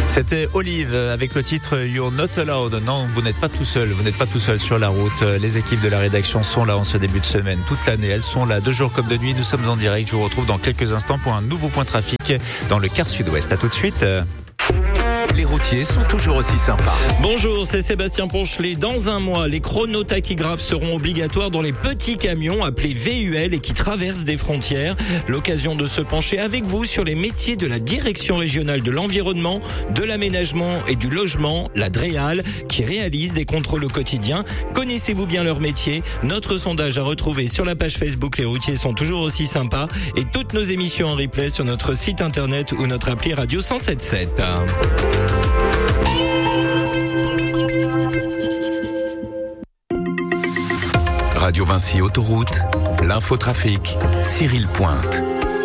C'était Olive avec le titre You're Not Allowed. Non, vous n'êtes pas tout seul, sur la route. Les équipes de la rédaction sont là en ce début de semaine. Toute l'année, elles sont là, 2 jours comme de nuit. Nous sommes en direct. Je vous retrouve dans quelques instants pour un nouveau point trafic dans le quart sud-ouest. À tout de suite. Les routiers sont toujours aussi sympas. Bonjour, c'est Sébastien Ponchelet. Dans un mois, les chronotachygraphes seront obligatoires dans les petits camions appelés VUL et qui traversent des frontières. L'occasion de se pencher avec vous sur les métiers de la Direction régionale de l'environnement, de l'aménagement et du logement, la DREAL, qui réalise des contrôles au quotidien. Connaissez-vous bien leur métier? Notre sondage à retrouver sur la page Facebook Les routiers sont toujours aussi sympas et toutes nos émissions en replay sur notre site internet ou notre appli Radio 107.7. Radio Vinci Autoroute, l'infotrafic, Cyril Pointe.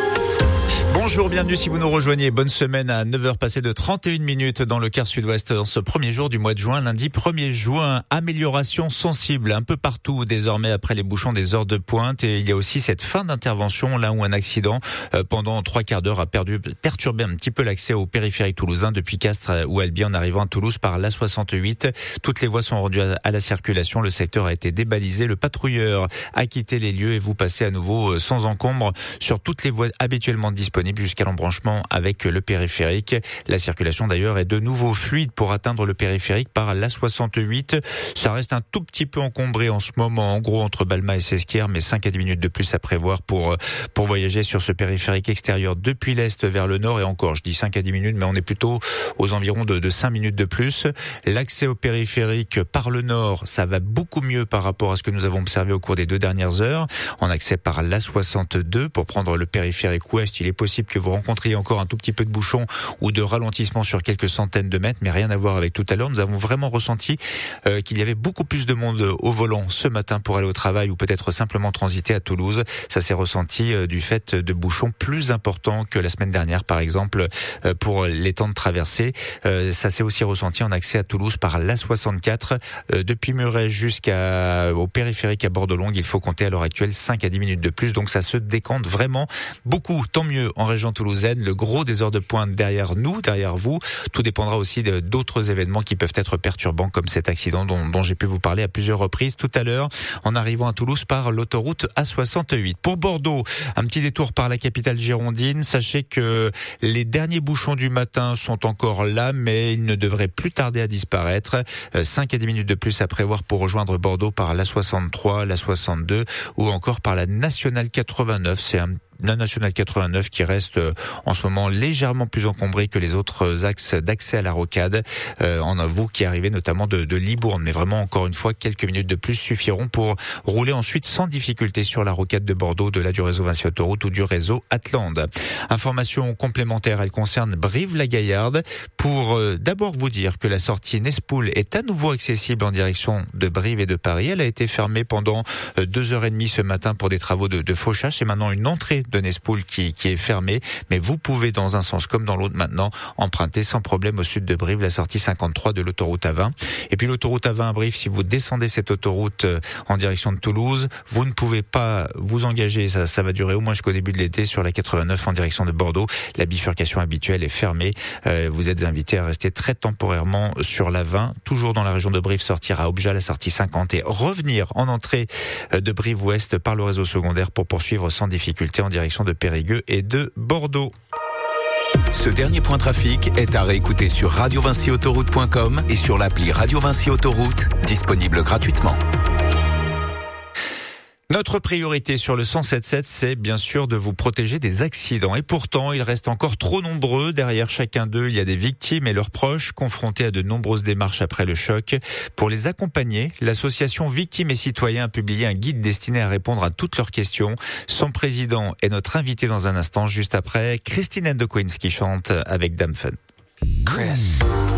Bonjour, bienvenue si vous nous rejoignez. Bonne semaine à 9h passées de 31 minutes dans le quart sud-ouest en ce premier jour du mois de juin, lundi 1er juin. Amélioration sensible un peu partout désormais après les bouchons des heures de pointe. Et il y a aussi cette fin d'intervention là où un accident pendant 3 quarts d'heure a perturbé un petit peu l'accès au périphérique toulousain depuis Castres ou Albi en arrivant à Toulouse par l'A68. Toutes les voies sont rendues à la circulation. Le secteur a été débalisé. Le patrouilleur a quitté les lieux et vous passez à nouveau sans encombre sur toutes les voies habituellement disponibles jusqu'à l'embranchement avec le périphérique. La circulation d'ailleurs est de nouveau fluide pour atteindre le périphérique par l'A68. Ça reste un tout petit peu encombré en ce moment, en gros entre Balma et Sesquières, mais 5 à 10 minutes de plus à prévoir pour voyager sur ce périphérique extérieur depuis l'est vers le nord. Et encore, je dis 5 à 10 minutes, mais on est plutôt aux environs de 5 minutes de plus. L'accès au périphérique par le nord, ça va beaucoup mieux par rapport à ce que nous avons observé au cours des 2 dernières heures. En accès par l'A62 pour prendre le périphérique ouest, il est possible que vous rencontriez encore un tout petit peu de bouchons ou de ralentissement sur quelques centaines de mètres, mais rien à voir avec tout à l'heure. Nous avons vraiment ressenti qu'il y avait beaucoup plus de monde au volant ce matin pour aller au travail ou peut-être simplement transiter à Toulouse. Ça s'est ressenti du fait de bouchons plus importants que la semaine dernière, par exemple, pour les temps de traversée. Ça s'est aussi ressenti en accès à Toulouse par l'A64. Depuis Muret jusqu'au périphérique à Bordeaux-Longue, il faut compter à l'heure actuelle 5 à 10 minutes de plus. Donc ça se décante vraiment beaucoup. Tant mieux en région toulousaine, le gros des heures de pointe derrière nous, derrière vous. Tout dépendra aussi d'autres événements qui peuvent être perturbants comme cet accident dont j'ai pu vous parler à plusieurs reprises tout à l'heure en arrivant à Toulouse par l'autoroute A68. Pour Bordeaux, un petit détour par la capitale girondine. Sachez que les derniers bouchons du matin sont encore là, mais ils ne devraient plus tarder à disparaître. 5 à 10 minutes de plus à prévoir pour rejoindre Bordeaux par l'A63, l'A62 ou encore par la Nationale 89. C'est la Nationale 89 qui reste en ce moment légèrement plus encombrée que les autres axes d'accès à la rocade. Vous qui arrivez notamment de Libourne, mais vraiment encore une fois quelques minutes de plus suffiront pour rouler ensuite sans difficulté sur la rocade de Bordeaux, de là du réseau Vinci Autoroute ou du réseau Atlande. Information complémentaire, elle concerne Brive-la-Gaillarde. Pour d'abord vous dire que la sortie Nespoul est à nouveau accessible en direction de Brive et de Paris. Elle a été fermée pendant 2h30 ce matin pour des travaux de fauchage. C'est maintenant une entrée de Nespoul qui est fermée, mais vous pouvez dans un sens comme dans l'autre maintenant emprunter sans problème au sud de Brive la sortie 53 de l'autoroute A20. Et puis l'autoroute A20 à Brive, si vous descendez cette autoroute en direction de Toulouse, vous ne pouvez pas vous engager, ça va durer au moins jusqu'au début de l'été sur la 89 en direction de Bordeaux. La bifurcation habituelle est fermée. Vous êtes invité à rester très temporairement sur la 20, toujours dans la région de Brive, sortir à Objat la sortie 50 et revenir en entrée de Brive-Ouest par le réseau secondaire pour poursuivre sans difficulté en direction de Périgueux et de Bordeaux. Ce dernier point trafic est à réécouter sur radiovinciautoroute.com et sur l'appli Radio Vinci Autoroute, disponible gratuitement. Notre priorité sur le 107.7, c'est bien sûr de vous protéger des accidents. Et pourtant, ils restent encore trop nombreux. Derrière chacun d'eux, il y a des victimes et leurs proches confrontés à de nombreuses démarches après le choc. Pour les accompagner, l'association Victimes et Citoyens a publié un guide destiné à répondre à toutes leurs questions. Son président est notre invité dans un instant, juste après Christine and the Queens qui chante avec Dame Fun. Chris.